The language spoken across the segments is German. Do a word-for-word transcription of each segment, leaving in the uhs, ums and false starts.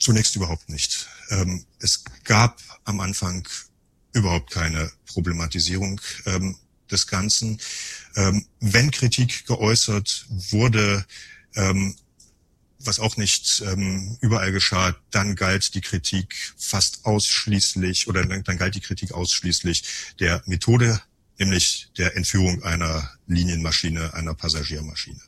Zunächst überhaupt nicht. Ähm, es gab am Anfang überhaupt keine Problematisierung ähm, des Ganzen. Ähm, wenn Kritik geäußert wurde, ähm, was auch nicht ähm, überall geschah, dann galt die Kritik fast ausschließlich, oder dann, dann galt die Kritik ausschließlich der Methode, nämlich der Entführung einer Linienmaschine, einer Passagiermaschine.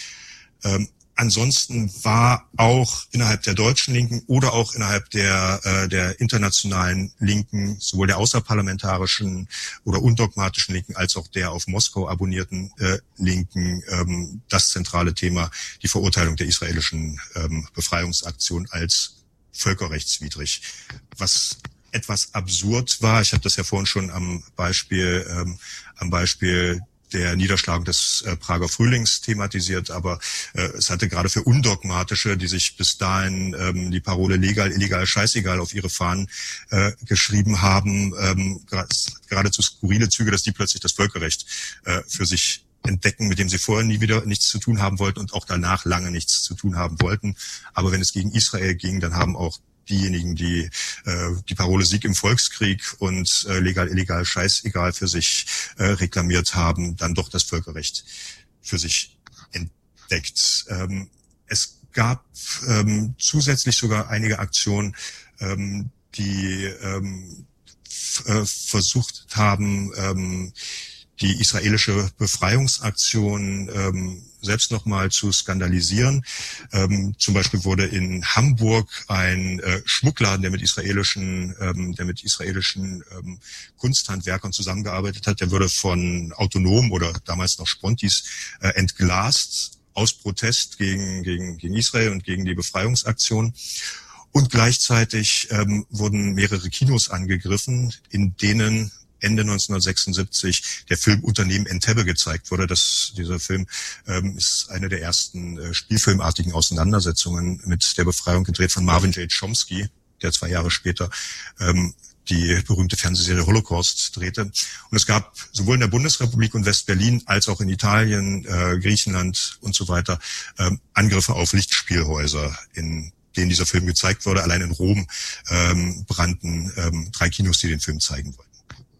Ähm, Ansonsten war auch innerhalb der deutschen Linken oder auch innerhalb der äh, der internationalen Linken, sowohl der außerparlamentarischen oder undogmatischen Linken als auch der auf Moskau abonnierten äh, Linken, ähm, das zentrale Thema die Verurteilung der israelischen ähm, Befreiungsaktion als völkerrechtswidrig. Was etwas absurd war, ich habe das ja vorhin schon am Beispiel ähm, am Beispiel der Niederschlagung des äh, Prager Frühlings thematisiert, aber äh, es hatte gerade für Undogmatische, die sich bis dahin ähm, die Parole legal, illegal, scheißegal auf ihre Fahnen äh, geschrieben haben, ähm, geradezu skurrile Züge, dass die plötzlich das Völkerrecht äh, für sich entdecken, mit dem sie vorher nie wieder nichts zu tun haben wollten und auch danach lange nichts zu tun haben wollten. Aber wenn es gegen Israel ging, dann haben auch diejenigen, die äh, die Parole Sieg im Volkskrieg und äh, legal, illegal, scheißegal für sich äh, reklamiert haben, dann doch das Völkerrecht für sich entdeckt. Ähm, es gab ähm, zusätzlich sogar einige Aktionen, ähm, die ähm, f- äh, versucht haben, ähm, die israelische Befreiungsaktion ähm, selbst nochmal zu skandalisieren. Ähm, zum Beispiel wurde in Hamburg ein äh, Schmuckladen, der mit israelischen, ähm, der mit israelischen ähm, Kunsthandwerkern zusammengearbeitet hat, der wurde von Autonom oder damals noch Spontis äh, entglast aus Protest gegen, gegen, gegen Israel und gegen die Befreiungsaktion. Und gleichzeitig ähm, wurden mehrere Kinos angegriffen, in denen Ende neunzehnhundertsechsundsiebzig der Film Unternehmen Entebbe gezeigt wurde. Das, dieser Film ähm, ist eine der ersten äh, spielfilmartigen Auseinandersetzungen mit der Befreiung, gedreht von Marvin J. Chomsky, der zwei Jahre später ähm, die berühmte Fernsehserie Holocaust drehte. Und es gab sowohl in der Bundesrepublik und West-Berlin als auch in Italien, äh, Griechenland und so weiter ähm, Angriffe auf Lichtspielhäuser, in denen dieser Film gezeigt wurde. Allein in Rom ähm, brannten ähm, drei Kinos, die den Film zeigen wollten.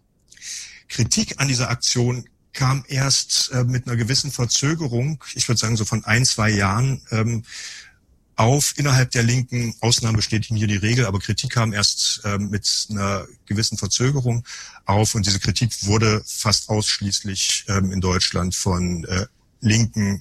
Kritik an dieser Aktion kam erst äh, mit einer gewissen Verzögerung, ich würde sagen so von ein, zwei Jahren ähm, auf innerhalb der Linken. Ausnahmen bestätigen hier die Regel, aber Kritik kam erst äh, mit einer gewissen Verzögerung auf und diese Kritik wurde fast ausschließlich ähm, in Deutschland von äh, Linken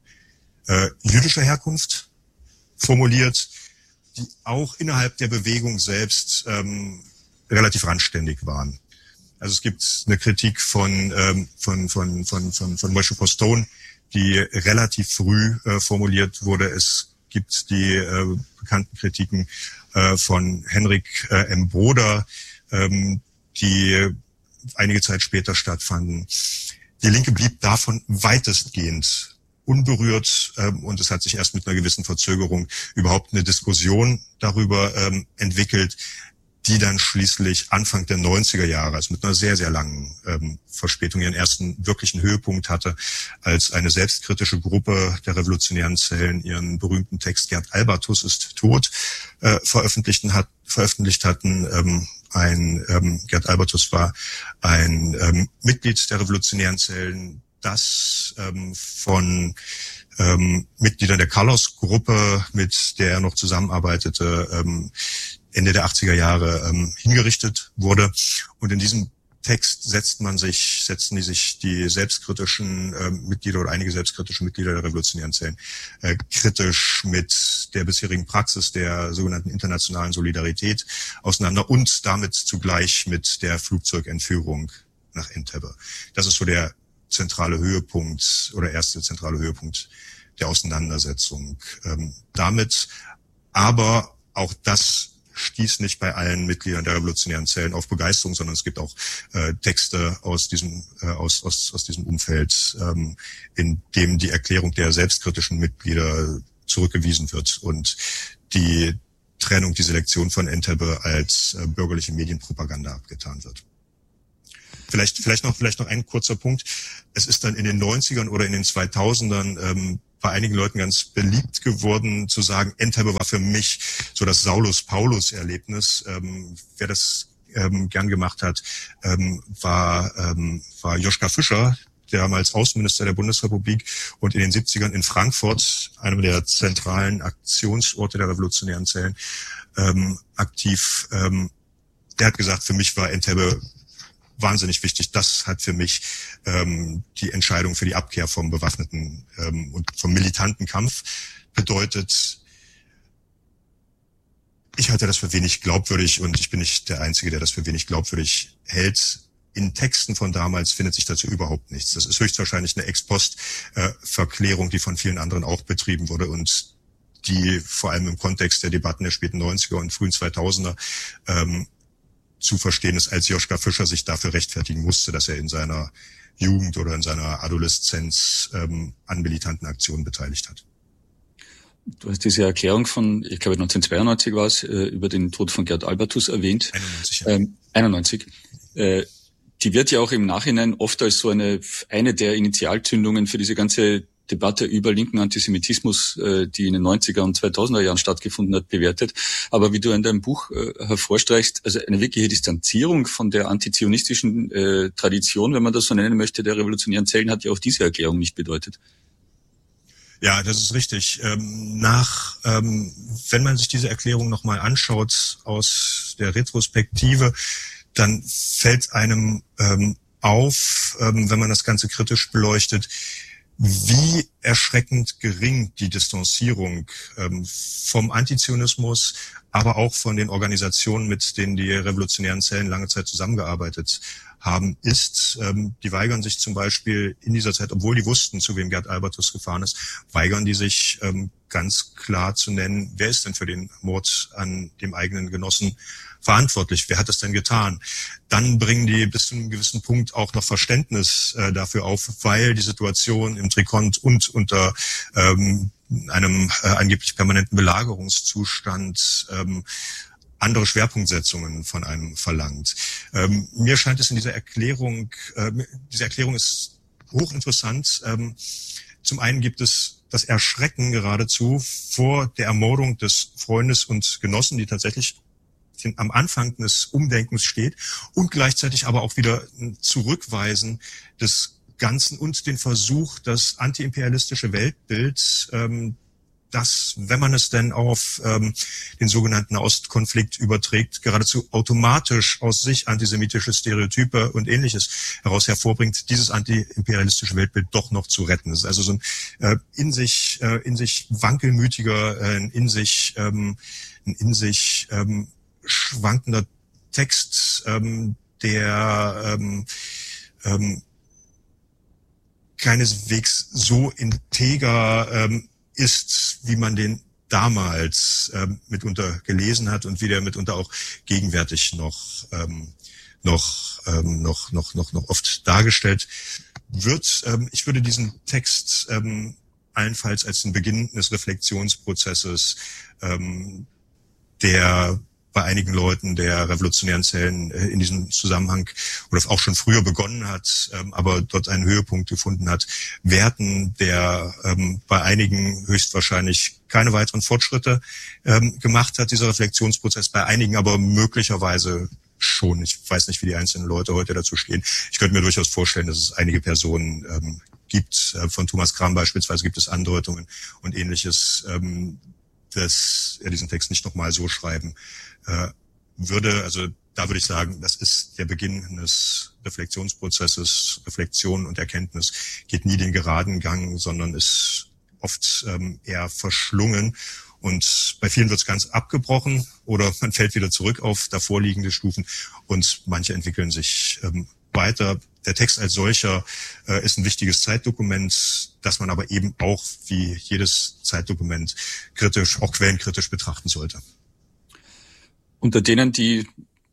äh, jüdischer Herkunft formuliert, die auch innerhalb der Bewegung selbst ähm, relativ randständig waren. Also es gibt eine Kritik von ähm, von von von von von Moshe Postone, die relativ früh äh, formuliert wurde. Es gibt die äh, bekannten Kritiken äh, von Henrik äh, M. Broder, ähm, die einige Zeit später stattfanden. Die Linke blieb davon weitestgehend unberührt ähm, und es hat sich erst mit einer gewissen Verzögerung überhaupt eine Diskussion darüber ähm, entwickelt, die dann schließlich Anfang der neunziger Jahre, also mit einer sehr, sehr langen ähm, Verspätung, ihren ersten wirklichen Höhepunkt hatte, als eine selbstkritische Gruppe der revolutionären Zellen ihren berühmten Text Gerd Albertus ist tot äh, veröffentlicht, hat, veröffentlicht hatten. Ähm, ein ähm, Gerd Albertus war ein ähm, Mitglied der revolutionären Zellen, das ähm, von ähm, Mitgliedern der Carlos-Gruppe, mit der er noch zusammenarbeitete, ähm, Ende der achtziger Jahre ähm, hingerichtet wurde. Und in diesem Text setzt man sich, setzen die sich die selbstkritischen ähm, Mitglieder oder einige selbstkritische Mitglieder der revolutionären Zellen äh, kritisch mit der bisherigen Praxis der sogenannten internationalen Solidarität auseinander und damit zugleich mit der Flugzeugentführung nach Entebbe. Das ist so der zentrale Höhepunkt oder erste zentrale Höhepunkt der Auseinandersetzung ähm, damit. Aber auch das stieß nicht bei allen Mitgliedern der revolutionären Zellen auf Begeisterung, sondern es gibt auch äh, Texte aus diesem äh, aus, aus aus diesem Umfeld, ähm, in dem die Erklärung der selbstkritischen Mitglieder zurückgewiesen wird und die Trennung, die Selektion von Entebbe als äh, bürgerliche Medienpropaganda abgetan wird. Vielleicht vielleicht noch vielleicht noch ein kurzer Punkt. Es ist dann in den neunzigern oder in den zweitausendern ähm, bei einigen Leuten ganz beliebt geworden, zu sagen, Entebbe war für mich so das Saulus-Paulus-Erlebnis. Ähm, wer das ähm, gern gemacht hat, ähm, war, ähm, war Joschka Fischer, damals Außenminister der Bundesrepublik und in den siebzigern in Frankfurt, einem der zentralen Aktionsorte der revolutionären Zellen, ähm, aktiv. Ähm, der hat gesagt, für mich war Entebbe wahnsinnig wichtig. Das hat für mich ähm, die Entscheidung für die Abkehr vom bewaffneten ähm, und vom militanten Kampf bedeutet. Ich halte das für wenig glaubwürdig und ich bin nicht der Einzige, der das für wenig glaubwürdig hält. In Texten von damals findet sich dazu überhaupt nichts. Das ist höchstwahrscheinlich eine Ex-Post-Verklärung, die von vielen anderen auch betrieben wurde und die vor allem im Kontext der Debatten der späten neunziger und frühen zweitausender ähm, zu verstehen ist, als Joschka Fischer sich dafür rechtfertigen musste, dass er in seiner Jugend oder in seiner Adoleszenz ähm, an militanten Aktionen beteiligt hat. Du hast diese Erklärung von, ich glaube neunzehnhundertzweiundneunzig war es, äh, über den Tod von Gerd Albertus erwähnt. einundneunzig. Ja. Ähm, einundneunzig. Äh, die wird ja auch im Nachhinein oft als so eine eine der Initialzündungen für diese ganze Debatte über linken Antisemitismus, äh, die in den neunziger und zweitausender Jahren stattgefunden hat, bewertet. Aber wie du in deinem Buch äh, hervorstreichst, also eine wirkliche Distanzierung von der antizionistischen äh, Tradition, wenn man das so nennen möchte, der revolutionären Zellen, hat ja auch diese Erklärung nicht bedeutet. Ja, das ist richtig. Ähm, nach, ähm, wenn man sich diese Erklärung nochmal anschaut aus der Retrospektive, dann fällt einem ähm, auf, ähm, wenn man das Ganze kritisch beleuchtet, wie erschreckend gering die Distanzierung ähm, vom Antizionismus, aber auch von den Organisationen, mit denen die revolutionären Zellen lange Zeit zusammengearbeitet haben, ist. Ähm, die weigern sich zum Beispiel in dieser Zeit, obwohl die wussten, zu wem Gerd Albertus gefahren ist, weigern die sich ähm, ganz klar zu nennen, wer ist denn für den Mord an dem eigenen Genossen verantwortlich? Wer hat das denn getan? Dann bringen die bis zu einem gewissen Punkt auch noch Verständnis äh, dafür auf, weil die Situation im Trikont und unter ähm, einem äh, angeblich permanenten Belagerungszustand ähm, andere Schwerpunktsetzungen von einem verlangt. Ähm, mir scheint es in dieser Erklärung, äh, diese Erklärung ist hochinteressant. Ähm, zum einen gibt es das Erschrecken geradezu vor der Ermordung des Freundes und Genossen, die tatsächlich am Anfang des Umdenkens steht und gleichzeitig aber auch wieder ein Zurückweisen des Ganzen und den Versuch, das antiimperialistische Weltbild, ähm, das, wenn man es denn auf ähm, den sogenannten Ostkonflikt überträgt, geradezu automatisch aus sich antisemitische Stereotype und Ähnliches heraus hervorbringt, dieses antiimperialistische Weltbild doch noch zu retten. Es ist also so ein äh, in sich äh, in sich wankelmütiger, äh, in sich ähm, ein in sich ähm, schwankender Text, ähm, der ähm, ähm, keineswegs so integer ähm, ist, wie man den damals ähm, mitunter gelesen hat und wie der mitunter auch gegenwärtig noch ähm, noch ähm, noch noch noch noch oft dargestellt wird. Ähm, ich würde diesen Text ähm, allenfalls als den Beginn des Reflexionsprozesses, ähm, der bei einigen Leuten der revolutionären Zellen in diesem Zusammenhang oder auch schon früher begonnen hat, aber dort einen Höhepunkt gefunden hat, werten, der ähm, bei einigen höchstwahrscheinlich keine weiteren Fortschritte ähm, gemacht hat, dieser Reflexionsprozess, bei einigen aber möglicherweise schon. Ich weiß nicht, wie die einzelnen Leute heute dazu stehen. Ich könnte mir durchaus vorstellen, dass es einige Personen ähm, gibt, äh, von Thomas Kram beispielsweise gibt es Andeutungen und Ähnliches, ähm, dass er diesen Text nicht nochmal so schreiben äh, würde. Also da würde ich sagen, das ist der Beginn eines Reflexionsprozesses. Reflexion und Erkenntnis geht nie den geraden Gang, sondern ist oft ähm, eher verschlungen. Und bei vielen wird es ganz abgebrochen oder man fällt wieder zurück auf davorliegende Stufen und manche entwickeln sich ähm, weiter. Der Text als solcher äh, ist ein wichtiges Zeitdokument, das man aber eben auch wie jedes Zeitdokument kritisch, auch quellenkritisch betrachten sollte. Unter denen, die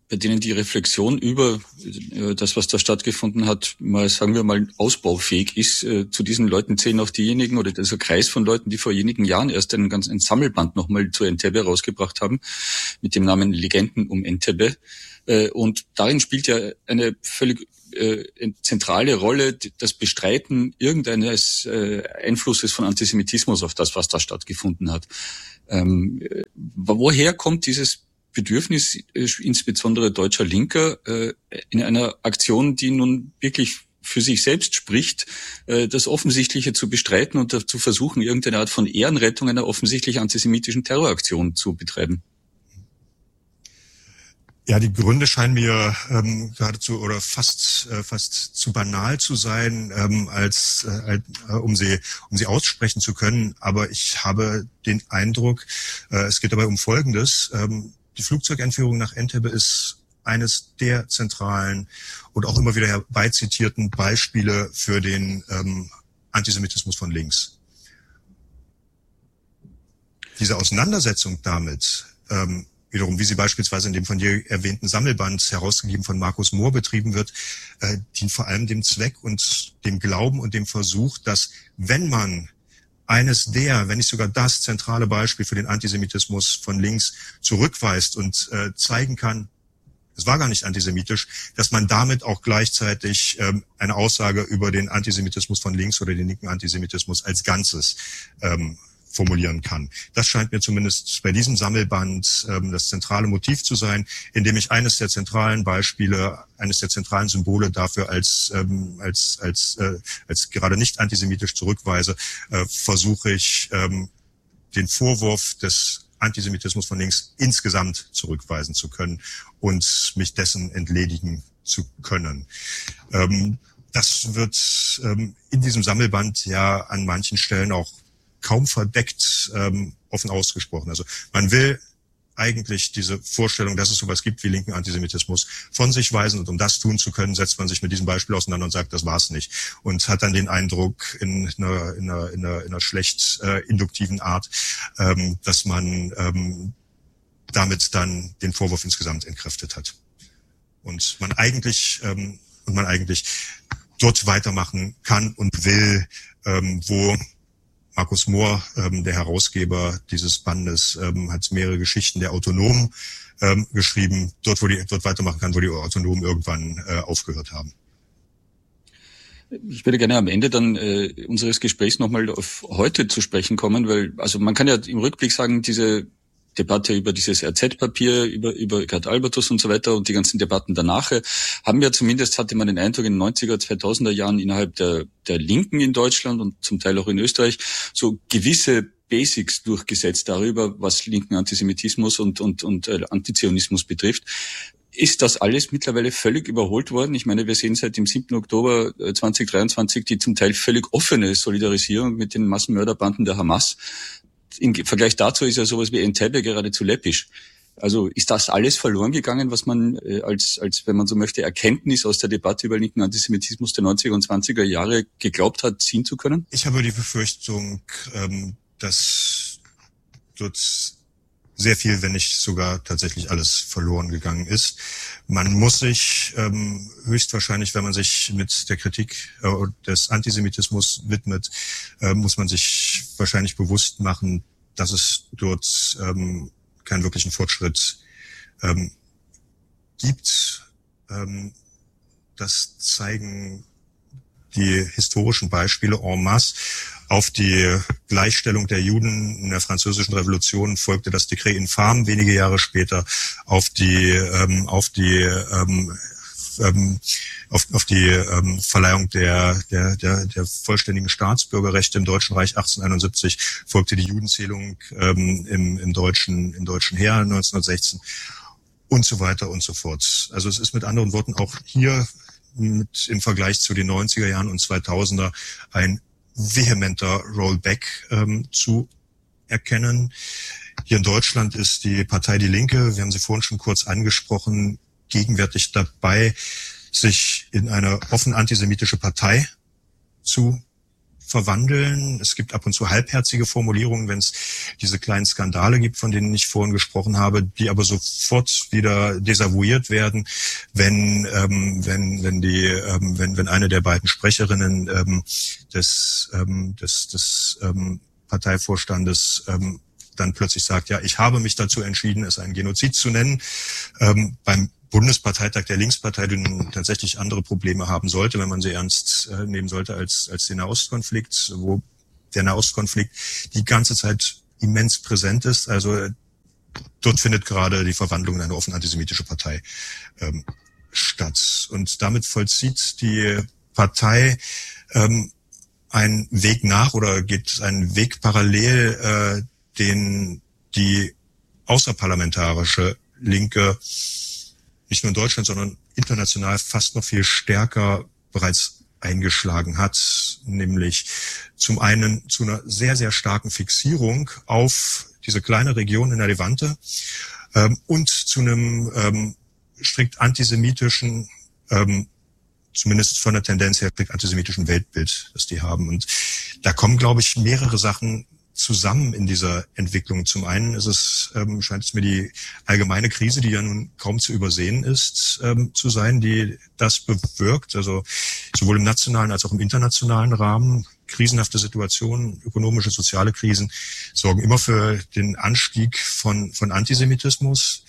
bei denen die Reflexion über äh, das, was da stattgefunden hat, mal, sagen wir mal, ausbaufähig ist. Äh, zu diesen Leuten zählen auch diejenigen oder dieser Kreis von Leuten, die vor wenigen Jahren erst einen ganz ein Sammelband nochmal zu Entebbe rausgebracht haben, mit dem Namen Legenden um Entebbe. Äh, und darin spielt ja eine völlig äh, zentrale Rolle das Bestreiten irgendeines äh, Einflusses von Antisemitismus auf das, was da stattgefunden hat. Ähm, woher kommt dieses Bedürfnis, insbesondere deutscher Linker, in einer Aktion, die nun wirklich für sich selbst spricht, das Offensichtliche zu bestreiten und zu versuchen, irgendeine Art von Ehrenrettung einer offensichtlich antisemitischen Terroraktion zu betreiben? Ja, die Gründe scheinen mir ähm, geradezu oder fast äh, fast zu banal zu sein, ähm, als äh, um sie um sie aussprechen zu können. Aber ich habe den Eindruck, äh, es geht dabei um Folgendes: ähm, Die Flugzeugentführung nach Entebbe ist eines der zentralen und auch immer wieder herbeizitierten Beispiele für den ähm, Antisemitismus von links. Diese Auseinandersetzung damit, ähm, wiederum, wie sie beispielsweise in dem von dir erwähnten Sammelband, herausgegeben von Markus Mohr, betrieben wird, äh, dient vor allem dem Zweck und dem Glauben und dem Versuch, dass, wenn man eines der, wenn nicht sogar das zentrale Beispiel für den Antisemitismus von links zurückweist und äh, zeigen kann, es war gar nicht antisemitisch, dass man damit auch gleichzeitig ähm, eine Aussage über den Antisemitismus von links oder den linken Antisemitismus als Ganzes ähm, formulieren kann. Das scheint mir zumindest bei diesem Sammelband ähm, das zentrale Motiv zu sein, indem ich eines der zentralen Beispiele, eines der zentralen Symbole dafür als ähm, als als äh, als gerade nicht antisemitisch zurückweise, äh, versuche ich ähm, den Vorwurf des Antisemitismus von links insgesamt zurückweisen zu können und mich dessen entledigen zu können. Ähm, das wird ähm, in diesem Sammelband ja an manchen Stellen auch kaum verdeckt ähm, offen ausgesprochen. Also man will eigentlich diese Vorstellung, dass es sowas gibt wie linken Antisemitismus, von sich weisen, und um das tun zu können, setzt man sich mit diesem Beispiel auseinander und sagt, das war's nicht, und hat dann den Eindruck in einer, in einer, in einer, in einer schlecht äh, induktiven Art, ähm, dass man ähm, damit dann den Vorwurf insgesamt entkräftet hat und man eigentlich ähm, und man eigentlich dort weitermachen kann und will, ähm, wo Markus Mohr, ähm, der Herausgeber dieses Bandes, ähm, hat mehrere Geschichten der Autonomen ähm, geschrieben, dort, wo die dort weitermachen kann, wo die Autonomen irgendwann äh, aufgehört haben. Ich würde gerne am Ende dann äh, unseres Gesprächs nochmal auf heute zu sprechen kommen, weil also man kann ja im Rückblick sagen, diese Debatte über dieses R Z-Papier, über über Gerd Albertus und so weiter und die ganzen Debatten danach haben ja zumindest, hatte man den Eindruck, in den neunziger, zweitausender Jahren innerhalb der der Linken in Deutschland und zum Teil auch in Österreich so gewisse Basics durchgesetzt darüber, was linken Antisemitismus und und und äh, Antizionismus betrifft. Ist das alles mittlerweile völlig überholt worden? Ich meine, wir sehen seit dem siebten Oktober zweitausenddreiundzwanzig die zum Teil völlig offene Solidarisierung mit den Massenmörderbanden der Hamas. Im Vergleich dazu ist ja sowas wie Entebbe geradezu läppisch. Also ist das alles verloren gegangen, was man äh, als, als, wenn man so möchte, Erkenntnis aus der Debatte über linken Antisemitismus der neunziger und zwanziger Jahre geglaubt hat, ziehen zu können? Ich habe die Befürchtung, ähm, dass dort sehr viel, wenn nicht sogar tatsächlich alles verloren gegangen ist. Man muss sich ähm, höchstwahrscheinlich, wenn man sich mit der Kritik äh, des Antisemitismus widmet, äh, muss man sich wahrscheinlich bewusst machen, dass es dort ähm, keinen wirklichen Fortschritt ähm, gibt. Ähm, das zeigen die historischen Beispiele en masse. Auf die Gleichstellung der Juden in der Französischen Revolution folgte das Dekret infam wenige Jahre später. Auf die ähm, auf die ähm, ähm, auf, auf die ähm, Verleihung der, der der der vollständigen Staatsbürgerrechte im Deutschen Reich achtzehnhunderteinundsiebzig folgte die Judenzählung ähm, im im deutschen im deutschen Heer neunzehnhundertsechzehn und so weiter und so fort. Also es ist mit anderen Worten auch hier mit im Vergleich zu den neunziger Jahren und zweitausender ein vehementer Rollback ähm, zu erkennen. Hier in Deutschland ist die Partei Die Linke, wir haben sie vorhin schon kurz angesprochen, gegenwärtig dabei, sich in eine offen antisemitische Partei zu verwandeln. Es gibt ab und zu halbherzige Formulierungen, wenn es diese kleinen Skandale gibt, von denen ich vorhin gesprochen habe, die aber sofort wieder desavouiert werden, wenn ähm, wenn wenn die ähm, wenn wenn eine der beiden Sprecherinnen ähm, des ähm, des des ähm, Parteivorstandes ähm, dann plötzlich sagt, ja, ich habe mich dazu entschieden, es einen Genozid zu nennen. Ähm, beim Bundesparteitag der Linkspartei, die nun tatsächlich andere Probleme haben sollte, wenn man sie ernst äh, nehmen sollte als als den Nahostkonflikt, wo der Nahostkonflikt die ganze Zeit immens präsent ist. Also äh, dort findet gerade die Verwandlung in eine offen antisemitische Partei ähm, statt. Und damit vollzieht die Partei ähm, einen Weg nach oder geht einen Weg parallel, äh, den die außerparlamentarische Linke nicht nur in Deutschland, sondern international fast noch viel stärker bereits eingeschlagen hat, nämlich zum einen zu einer sehr, sehr starken Fixierung auf diese kleine Region in der Levante ähm, und zu einem ähm, strikt antisemitischen, ähm, zumindest von der Tendenz her, strikt antisemitischen Weltbild, das die haben. Und da kommen, glaube ich, mehrere Sachen zusammen in dieser Entwicklung. Zum einen ist es, ähm, scheint es mir die allgemeine Krise, die ja nun kaum zu übersehen ist, ähm, zu sein, die das bewirkt. Also sowohl im nationalen als auch im internationalen Rahmen. Krisenhafte Situationen, ökonomische, soziale Krisen sorgen immer für den Anstieg von, von Antisemitismus.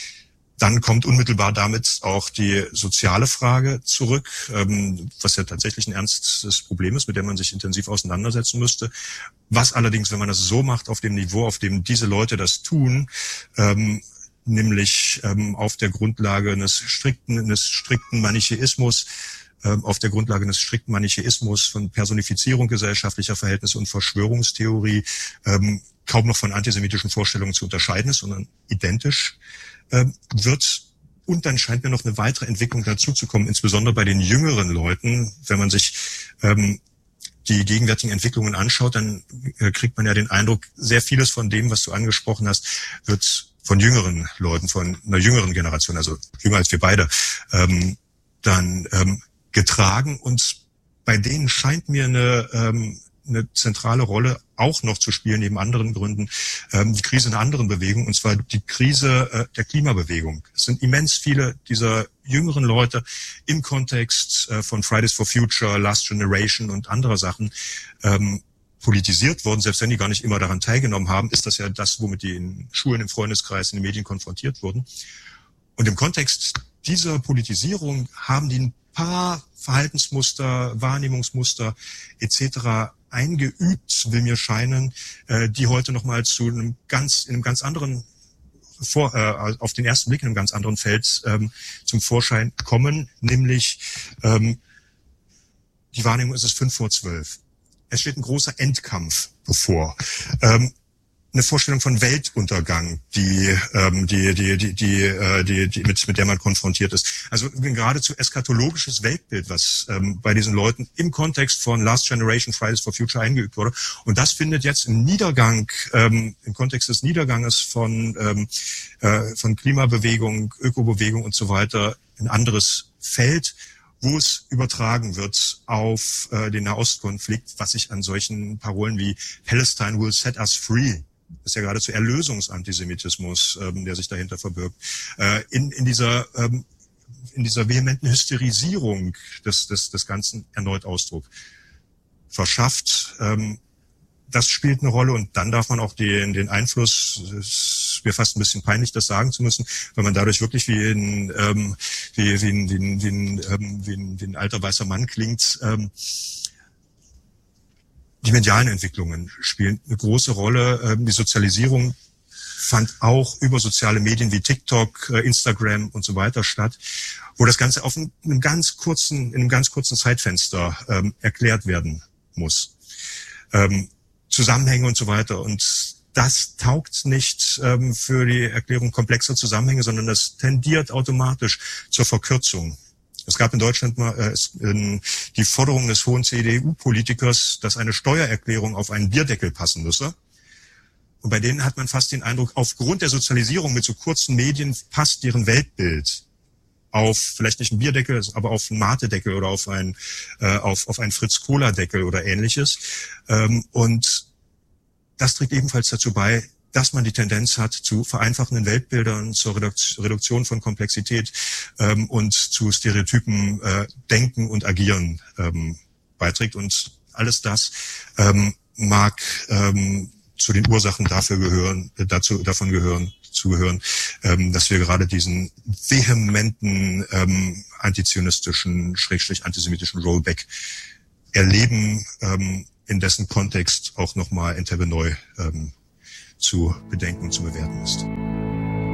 Dann kommt unmittelbar damit auch die soziale Frage zurück, ähm, was ja tatsächlich ein ernstes Problem ist, mit dem man sich intensiv auseinandersetzen müsste. Was allerdings, wenn man das so macht, auf dem Niveau, auf dem diese Leute das tun, ähm, nämlich ähm, auf der Grundlage eines strikten, eines strikten Manichäismus, ähm, auf der Grundlage eines strikten Manichäismus von Personifizierung gesellschaftlicher Verhältnisse und Verschwörungstheorie, ähm, kaum noch von antisemitischen Vorstellungen zu unterscheiden ist, sondern identisch wird. Und dann scheint mir noch eine weitere Entwicklung dazu zu kommen, insbesondere bei den jüngeren Leuten. Wenn man sich ähm, die gegenwärtigen Entwicklungen anschaut, dann äh, kriegt man ja den Eindruck, sehr vieles von dem, was du angesprochen hast, wird von jüngeren Leuten, von einer jüngeren Generation, also jünger als wir beide, ähm, dann ähm, getragen. Und bei denen scheint mir eine ähm, eine zentrale Rolle auch noch zu spielen, neben anderen Gründen, ähm, die Krise in einer anderen Bewegung, und zwar die Krise äh, der Klimabewegung. Es sind immens viele dieser jüngeren Leute im Kontext äh, von Fridays for Future, Last Generation und anderer Sachen ähm, politisiert worden. Selbst wenn die gar nicht immer daran teilgenommen haben, ist das ja das, womit die in Schulen, im Freundeskreis, in den Medien konfrontiert wurden. Und im Kontext dieser Politisierung haben die ein paar Verhaltensmuster, Wahrnehmungsmuster et cetera eingeübt, will mir scheinen, äh, die heute nochmal zu einem ganz, in einem ganz anderen, vor, äh, auf den ersten Blick in einem ganz anderen Feld ähm, zum Vorschein kommen, nämlich ähm, die Wahrnehmung ist es fünf vor zwölf. Es steht ein großer Endkampf bevor. Ähm, eine Vorstellung von Weltuntergang, die ähm, die die die die, äh, die, die mit mit der man konfrontiert ist. Also ein geradezu eskatologisches Weltbild, was ähm, bei diesen Leuten im Kontext von Last Generation, Fridays for Future eingeübt wurde. Und das findet jetzt im Niedergang, ähm, im Kontext des Niederganges von ähm, äh, von Klimabewegung, Ökobewegung und so weiter ein anderes Feld, wo es übertragen wird auf äh, den Nahostkonflikt, was sich an solchen Parolen wie Palestine will set us free, das ist ja geradezu Erlösungsantisemitismus, ähm, der sich dahinter verbirgt, äh, in, in dieser ähm, in dieser vehementen Hysterisierung des, des, des Ganzen erneut Ausdruck verschafft. Ähm, das spielt eine Rolle, und dann darf man auch den, den Einfluss, es ist mir fast ein bisschen peinlich, das sagen zu müssen, weil man dadurch wirklich wie ein, ähm, wie, wie ein, wie ein, wie ein, ähm, wie ein, wie ein alter weißer Mann klingt. Ähm, Die medialen Entwicklungen spielen eine große Rolle. Die Sozialisierung fand auch über soziale Medien wie TikTok, Instagram und so weiter statt, wo das Ganze auf einem ganz kurzen, in einem ganz kurzen Zeitfenster ähm, erklärt werden muss. Ähm, Zusammenhänge und so weiter. Und das taugt nicht ähm, für die Erklärung komplexer Zusammenhänge, sondern das tendiert automatisch zur Verkürzung. Es gab in Deutschland mal äh, äh, die Forderung des hohen C D U-Politikers, dass eine Steuererklärung auf einen Bierdeckel passen müsse. Und bei denen hat man fast den Eindruck, aufgrund der Sozialisierung mit so kurzen Medien passt deren Weltbild auf vielleicht nicht einen Bierdeckel, aber auf einen Mate-Deckel oder auf einen äh, auf auf einen Fritz-Cola-Deckel oder ähnliches. Ähm, und das trägt ebenfalls dazu bei, dass man die Tendenz hat zu vereinfachenden Weltbildern, zur Reduktion von Komplexität ähm, und zu Stereotypen äh, Denken und Agieren ähm, beiträgt. Und alles das ähm, mag ähm, zu den Ursachen dafür gehören, äh, dazu davon gehören, zugehören, ähm, dass wir gerade diesen vehementen ähm, antizionistischen, schrägstrich antisemitischen Rollback erleben, ähm, in dessen Kontext auch nochmal Entebbe neu ähm, zu bedenken und zu bewerten ist.